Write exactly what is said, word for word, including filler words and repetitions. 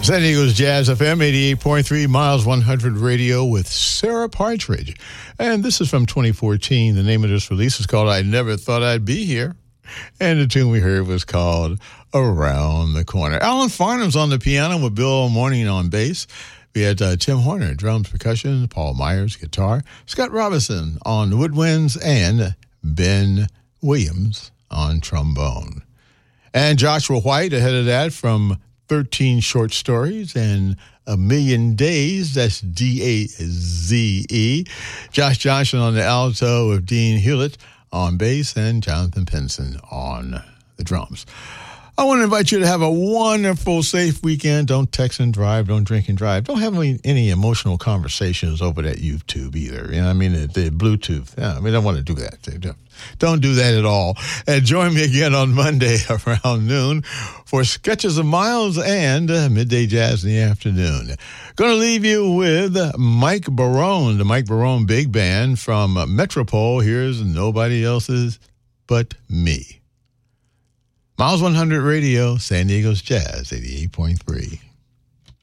San Diego's Jazz F M eighty-eight point three, Miles one hundred Radio with Sarah Partridge. And this is from twenty fourteen. The name of this release is called I Never Thought I'd Be Here. And the tune we heard was called Around the Corner. Alan Farnham's on the piano with Bill Mourning on bass. We had uh, Tim Horner, drums, percussion, Paul Myers, guitar, Scott Robinson on woodwinds, and Ben Williams on trombone. And Joshua White ahead of that from thirteen Short Stories and A Million Days. That's D A Z E. Josh Johnson on the alto with Dean Hewlett on bass and Jonathan Pinson on the drums. I want to invite you to have a wonderful, safe weekend. Don't text and drive. Don't drink and drive. Don't have any, any emotional conversations over that YouTube either. You know, I mean, the, the Bluetooth. Yeah, I mean, I don't want to do that. Don't, don't do that at all. And join me again on Monday around noon for Sketches of Miles and uh, Midday Jazz in the afternoon. Going to leave you with Mike Barone, the Mike Barone Big Band from Metropole. Here's Nobody Else's But Me. Miles one hundred Radio, San Diego's Jazz, eighty-eight point three.